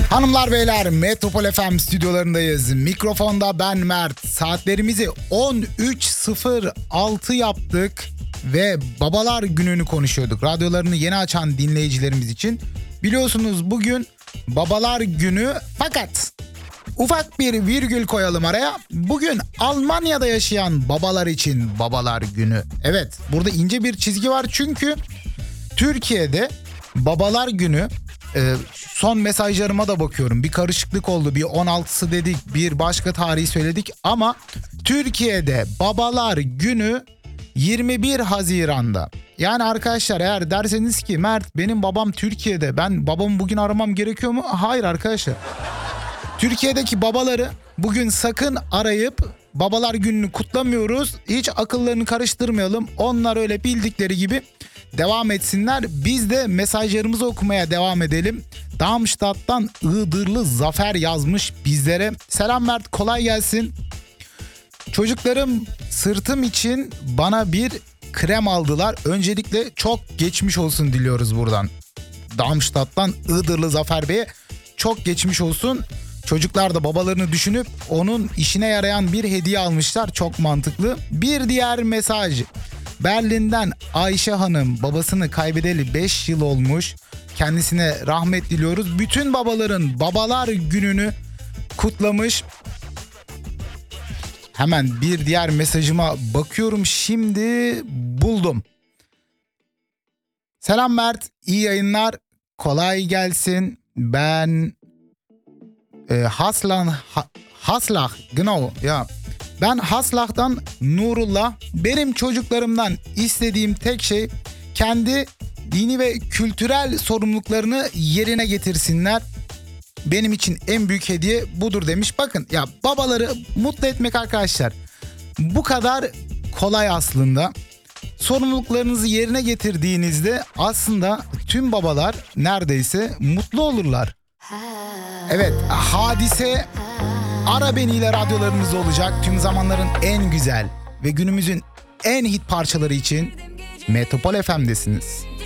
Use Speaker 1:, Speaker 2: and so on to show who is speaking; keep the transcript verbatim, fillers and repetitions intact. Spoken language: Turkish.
Speaker 1: Hanımlar beyler, Metropol F M stüdyolarındayız. Mikrofonda ben Mert. Saatlerimizi on üç sıfır altı yaptık ve babalar gününü konuşuyorduk. Radyolarını yeni açan dinleyicilerimiz için. Biliyorsunuz bugün babalar günü, fakat ufak bir virgül koyalım araya. Bugün Almanya'da yaşayan babalar için babalar günü. Evet, burada ince bir çizgi var çünkü Türkiye'de babalar günü, e, son mesajlarıma da bakıyorum. Bir karışıklık oldu. Bir on altısı dedik, bir başka tarihi söyledik ama Türkiye'de babalar günü yirmi bir Haziran'da. Yani arkadaşlar, eğer derseniz ki Mert benim babam Türkiye'de, ben babamı bugün aramam gerekiyor mu? Hayır arkadaşlar. Türkiye'deki babaları bugün sakın arayıp babalar gününü kutlamıyoruz, hiç akıllarını karıştırmayalım. Onlar öyle bildikleri gibi devam etsinler. Biz de mesajlarımızı okumaya devam edelim. Darmstadt'tan Iğdırlı Zafer yazmış bizlere. Selam Mert, kolay gelsin. Çocuklarım sırtım için bana bir krem aldılar. Öncelikle çok geçmiş olsun diliyoruz buradan. Darmstadt'tan Iğdırlı Zafer Bey'e çok geçmiş olsun. Çocuklar da babalarını düşünüp onun işine yarayan bir hediye almışlar. Çok mantıklı. Bir diğer mesaj. Berlin'den Ayşe Hanım, babasını kaybedeli beş yıl olmuş. Kendisine rahmet diliyoruz. Bütün babaların babalar gününü kutlamış. Hemen bir diğer mesajıma bakıyorum. Şimdi buldum. Selam Mert, iyi yayınlar. Kolay gelsin. Ben e, Haslan ha, Haslach, genau ya. Ben Haslach'tan Nurullah. Benim çocuklarımdan istediğim tek şey kendi dini ve kültürel sorumluluklarını yerine getirsinler. Benim için en büyük hediye budur demiş. Bakın ya, babaları mutlu etmek arkadaşlar bu kadar kolay aslında. Sorumluluklarınızı yerine getirdiğinizde aslında tüm babalar neredeyse mutlu olurlar. Evet, Hadise Ara Beni ile radyolarınızda olacak. Tüm zamanların en güzel ve günümüzün en hit parçaları için Metropol F M'desiniz.